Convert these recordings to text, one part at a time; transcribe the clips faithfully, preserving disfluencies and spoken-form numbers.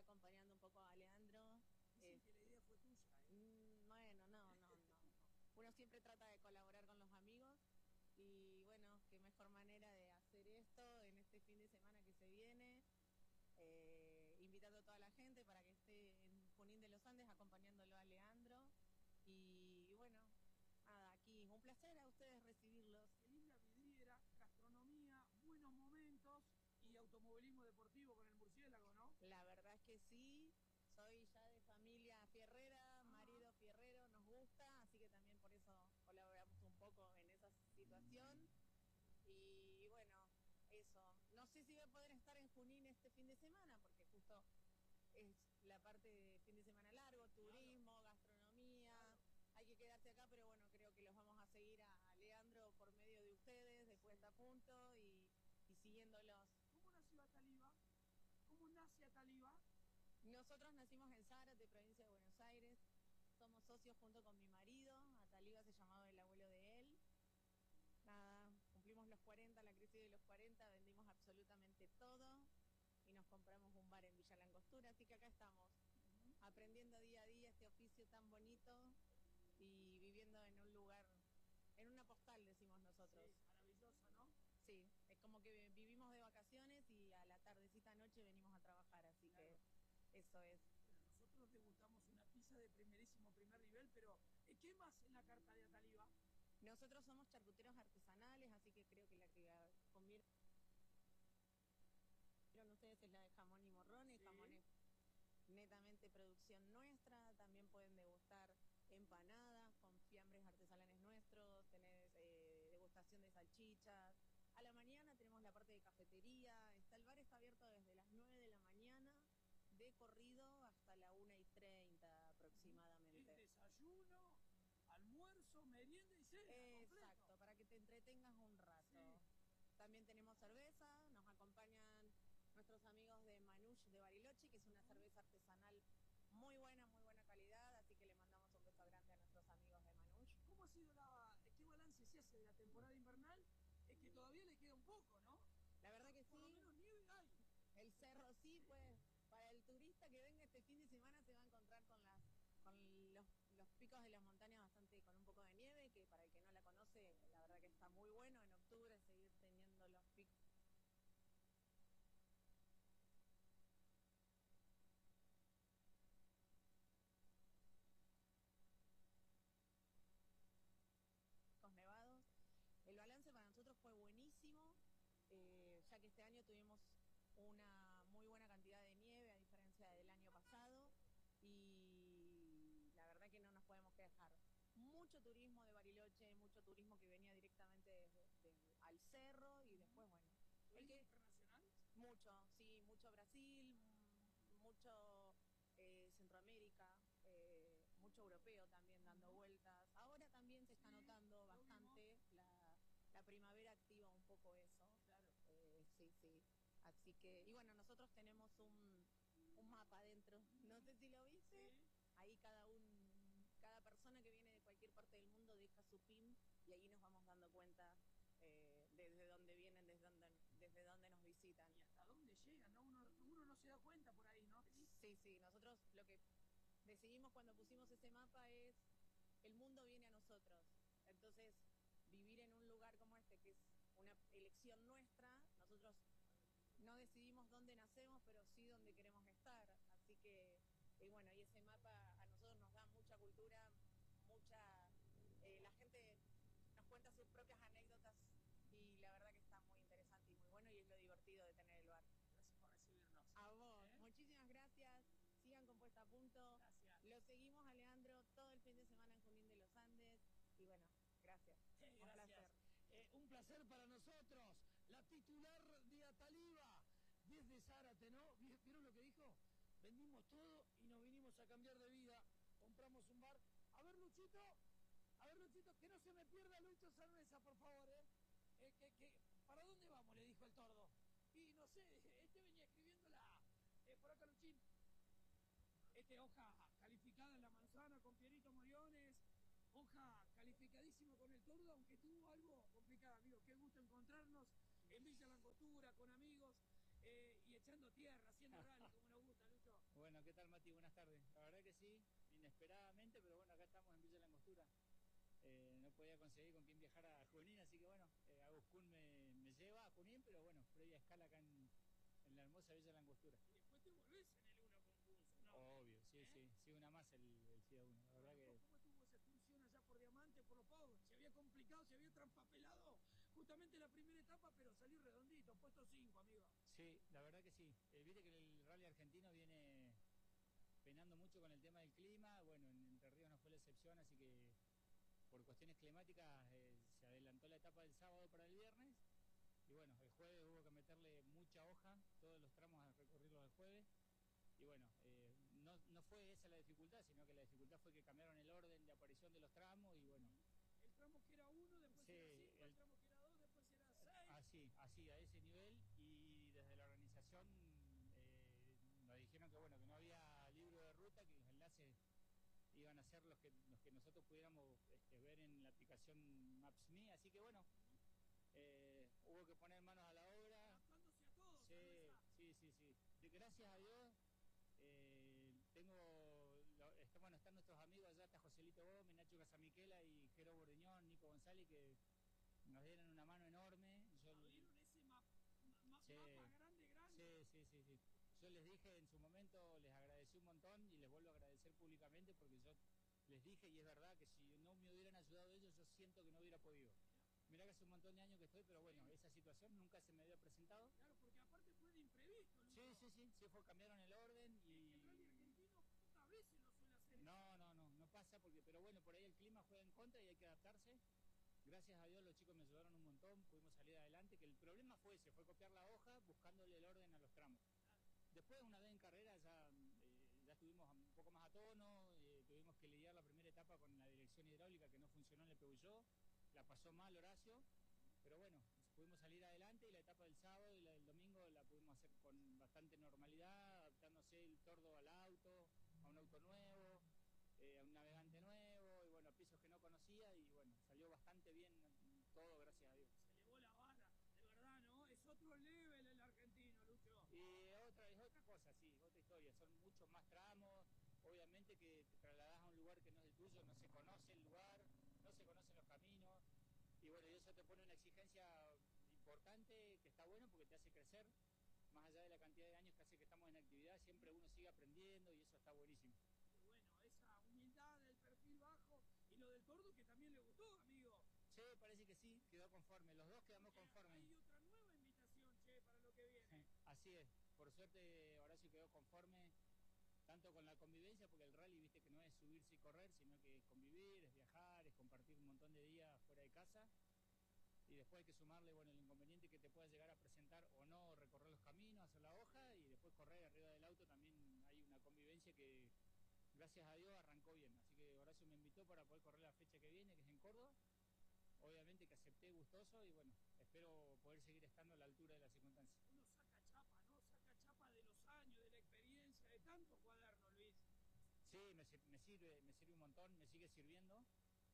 acompañando un poco a Leandro. Dicen eh, que la idea fue tuya, ¿eh? Bueno, no, no, no. Uno siempre trata de colaborar con los amigos y bueno, qué mejor manera de hacer esto en este fin de semana que se viene, eh, invitando a toda la gente para que esté en Junín de los Andes acompañándolo a Leandro y, y bueno, nada, aquí un placer a ustedes recibirlos. Qué linda vidriera, gastronomía, buenos momentos y automovilismo deportivo con el murciélago, ¿no? La verdad es que sí. Soy ya de familia fierrera, ah. marido fierrero, nos gusta, así que también por eso colaboramos un poco en esa situación. Y bueno, eso. No sé si voy a poder estar en Junín este fin de semana, porque justo es la parte de fin de semana largo, turismo, claro. gastronomía. Claro. Hay que quedarse acá, pero bueno, creo que los vamos a seguir a Leandro por medio de ustedes, de Puesta a Punto y, y siguiéndolos. ¿Cómo nació Ataliva? ¿Cómo nace Ataliva? Nosotros nacimos en Zárate, provincia de Buenos Aires. Somos socios junto con mi marido. Ataliva se llamaba el abuelo de él. Nada, cumplimos los cuarenta, la crisis de los cuarenta, vendimos absolutamente todo y nos compramos un bar en Villa Langostura. Así que acá estamos, uh-huh. aprendiendo día a día este oficio tan bonito y viviendo en un lugar, en una postal, decimos nosotros. Sí, maravillosa, ¿no? Sí, es como que vivimos de vacaciones y a la tardecita noche venimos a trabajar, así claro. que... Eso es. Bueno, nosotros degustamos una pizza de primerísimo primer nivel, pero ¿qué más en la carta de Ataliva? Nosotros somos charcuteros artesanales, así que creo que la que comieron ustedes es la de jamón y morrones, sí. jamón es netamente producción nuestra, también pueden degustar empanadas con fiambres artesanales nuestros, tenés eh, degustación de salchichas. A la mañana tenemos la parte de cafetería, está, el bar está abierto desde las nueve de la mañana, de corrido hasta la una y treinta aproximadamente. Es desayuno, almuerzo, merienda y cena. Exacto, completo. Para que te entretengas un rato. Sí. También tenemos cerveza, nos acompañan nuestros amigos de Manush de Bariloche, que es una cerveza artesanal muy buena, muy buena calidad, así que le mandamos un beso grande a nuestros amigos de Manush. ¿Cómo ha sido la, qué balance se hace de la temporada invernal? Es que todavía le queda un poco, ¿no? La verdad que Por sí. Por lo menos nieve hay. El cerro sí, pues... Para el turista que venga este fin de semana se va a encontrar con las con los, los picos de las montañas bastante con un poco de nieve, que para el que no la conoce, la verdad que está muy bueno en octubre seguir teniendo los picos nevados. El balance para nosotros fue buenísimo, eh, ya que este año tuvimos una muy buena cantidad de nieve a diferencia del año pasado y la verdad que no nos podemos quejar. Mucho turismo de Bariloche, mucho turismo que venía directamente desde, desde al cerro y después, bueno. ¿El que internacional? Mucho, sí, mucho Brasil, mucho eh, Centroamérica, eh, mucho europeo también dando uh-huh. vueltas. Ahora también se está sí, notando bastante la, la primavera activa un poco eso. Claro. Eh, sí, sí. Así que, y bueno, nosotros tenemos un, un mapa adentro, no sé si lo viste, sí. ahí cada un, cada persona que viene de cualquier parte del mundo deja su pin y ahí nos vamos dando cuenta eh, desde dónde vienen, desde dónde, desde dónde nos visitan. Y hasta dónde llegan, ¿no? Uno, uno no se da cuenta por ahí, ¿no? Sí, sí, nosotros lo que decidimos cuando pusimos ese mapa es, el mundo viene a nosotros, entonces vivir en un lugar como este, que es una elección nuestra, nosotros no decidimos dónde nacemos, pero sí dónde queremos estar. Así que, y bueno, y ese mapa a nosotros nos da mucha cultura, mucha... Eh, la gente nos cuenta sus propias anécdotas y la verdad que está muy interesante y muy bueno y es lo divertido de tener el bar. Gracias por recibirnos. A vos, ¿Eh? muchísimas gracias. Sigan con Puesta a Punto. Gracias. Lo seguimos a Leandro todo el fin de semana en Junín de los Andes. Y bueno, gracias. Eh, un gracias. placer. Eh, un placer para nosotros. La titular de Ataliva desde Zárate, ¿no? ¿Vieron lo que dijo? Vendimos todo y nos vinimos a cambiar de vida. Compramos un bar. A ver, Luchito. A ver, Luchito, que no se me pierda Lucho Cerveza, por favor, ¿eh? eh que, que, ¿Para dónde vamos? Le dijo el tordo. Y no sé, este venía escribiendo la... Eh, por acá, Luchín. Este hoja calificada en la manzana con Pierito Moriones. Hoja calificadísimo con el tordo, aunque tuvo algo complicado, amigos. Qué gusto encontrarnos en Villa Langostura con amigos eh, y echando tierra, haciendo rally, como nos gusta, Lucho. Bueno, ¿qué tal, Mati? Buenas tardes. La verdad que sí, inesperadamente, pero bueno, acá estamos en Villa La Angostura. Eh, no podía conseguir con quién viajar a Junín, así que bueno, eh, Agus Kuhn me, me lleva a Junín, pero bueno, previa escala acá en, en la hermosa Villa La Angostura. Y después te volvés en el uno con Kunz, ¿no? Obvio, sí, ¿Eh? sí, sí, una más el, el FIA uno, la verdad Bueno, que... ¿cómo estuvo esa excursión allá por Diamante, por los pagos? Se había complicado, se había trampapelado justamente la primera etapa, pero salió redondito, puesto cinco, amigo. Sí, la verdad que sí. Eh, Viste que el rally argentino viene penando mucho con el tema del clima. Bueno, en Entre Ríos no fue la excepción, así que por cuestiones climáticas eh, se adelantó la etapa del sábado para el viernes. Y bueno, el jueves hubo que meterle mucha hoja, todos los tramos a recorrerlos el jueves. Y bueno, eh, no, no fue esa la dificultad, sino que la dificultad fue que cambiaron el orden de aparición de los tramos y bueno. El tramo que era uno, después sí, era cinco, el, el tramo que era dos, después era seis. Así, así, a ese nivel. Y desde la organización eh, nos dijeron que bueno, que no había libro de ruta, que los enlaces iban a ser los que, los que nosotros pudiéramos este, ver en la aplicación Maps.me, así que bueno, eh, hubo que poner manos a la obra. Adaptándose a todos, Sí, a sí, sí, sí. De, gracias a Dios, eh, tengo, lo, está, bueno, están nuestros amigos allá, está Joselito Gómez, Nacho Casamiquela y Jero Bordeñón, Nico González, que nos dieron una mano enorme. Yo, ¿Abrieron ese map, ma, sí, mapa grande, grande? Sí, sí, sí, sí. Yo les dije en su momento, les agradecí un montón y les vuelvo a agradecer públicamente porque yo les dije, y es verdad, que si no me hubieran ayudado ellos, yo siento que no hubiera podido. Mirá que hace un montón de años que estoy, pero bueno, esa situación nunca se me había presentado. Claro, porque aparte fue de imprevisto. Sí, sí, sí, sí, fue, cambiaron el orden y... El rally argentino pocas veces lo suele hacer. No, no, no, no pasa, porque, pero bueno, por ahí el clima juega en contra y hay que adaptarse. Gracias a Dios los chicos me ayudaron un montón, pudimos salir adelante, que el problema fue ese, fue copiar la hoja buscándole el orden a los tramos. Después, una vez en carrera, ya, eh, ya estuvimos un poco más a tono, eh, tuvimos que lidiar la primera etapa con la dirección hidráulica que no funcionó en el Peugeot, la pasó mal Horacio, pero bueno, pudimos salir adelante y la etapa del sábado y la del domingo la pudimos hacer con bastante normalidad, adaptándose el tordo al auto, a un auto nuevo, eh, a un navegante nuevo, y bueno, a pisos que no conocía, y bueno, salió bastante bien todo, gracias a Dios. Se elevó la vara, de verdad, ¿no? Es otro level el argentino, Lucho. Y otra, es otra cosa, sí, otra historia, son muchos más tramos, obviamente que te trasladás a un lugar que no es el tuyo, no se conoce el lugar, no se conocen los caminos, y bueno, y eso te pone una exigencia importante, que está bueno porque te hace crecer, más allá de la cantidad de años que hace que estamos en actividad, siempre uno sigue aprendiendo y eso está buenísimo. Qué bueno, esa humildad del perfil bajo y lo del tordo que también le gustó, amigo. Sí, parece que sí, quedó conforme, los dos quedamos conformes. Hay otra nueva invitación, che, para lo que viene. Así es, por suerte Horacio quedó conforme, tanto con la convivencia, porque el rally, viste que no es subirse y correr, sino que es convivir, es viajar, es compartir un montón de días fuera de casa. Y después hay que sumarle, bueno, el inconveniente que te pueda llegar a presentar o no, recorrer los caminos, hacer la hoja y después correr arriba del auto. También hay una convivencia que, gracias a Dios, arrancó bien. Así que Horacio me invitó para poder correr la fecha que viene, que es en Córdoba. Obviamente que acepté gustoso y bueno, espero poder seguir estando a la altura de las circunstancias. Uno saca chapa, ¿no? Saca chapa de los años, de la experiencia, de tantos cuadernos, Luis. Sí, me, me sirve, me sirve un montón, me sigue sirviendo.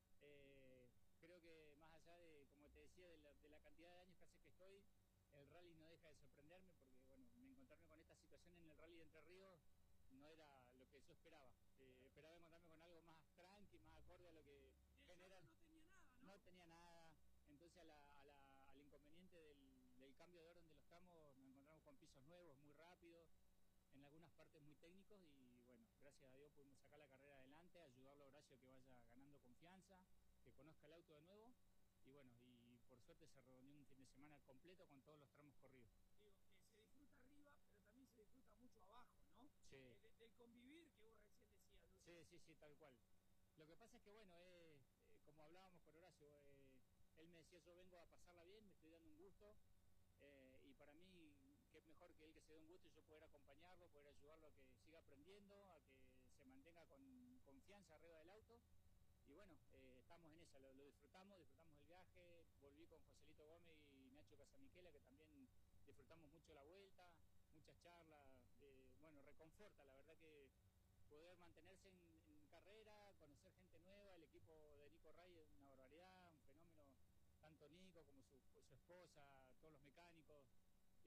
Eh, creo que más allá de, como te decía, de la, de la cantidad de años que hace que estoy, el rally no deja de sorprenderme porque, bueno, me encontrarme con esta situación en el rally de Entre Ríos no era lo que yo esperaba. Eh, esperaba encontrarme con algo más tranqui, más acorde a lo que general. No tenía nada, ¿no? No tenía nada. Entonces a la, a la, al inconveniente del, del cambio de orden de los tramos nos encontramos con pisos nuevos, muy rápidos, en algunas partes muy técnicos y bueno, gracias a Dios pudimos sacar la carrera adelante, ayudarlo a Horacio que vaya ganando confianza, que conozca el auto de nuevo y bueno, y por suerte se reunió un fin de semana completo con todos los tramos corridos. Digo, eh, se disfruta arriba, pero también se disfruta mucho abajo, ¿no? Sí. Eh, de, del convivir que vos recién decías, Luis. Sí, sí, sí, tal cual. Lo que pasa es que bueno, eh, eh, como hablábamos con Horacio, eh, él me decía yo vengo a pasarla bien, me estoy dando un gusto eh, y para mí qué mejor que él que se dé un gusto y yo poder acompañarlo, poder ayudarlo a que siga aprendiendo, a que se mantenga con confianza arriba del auto y bueno, eh, estamos en esa, lo, lo disfrutamos, disfrutamos el viaje, volví con Joselito Gómez y Nacho Casamiquela que también disfrutamos mucho la vuelta, muchas charlas, eh, bueno, reconforta, la verdad que poder mantenerse en, en carrera, conocer gente nueva, el equipo de Nico Ray es una barbaridad, un fenómeno, tanto Nico como su, su esposa, todos los mecánicos,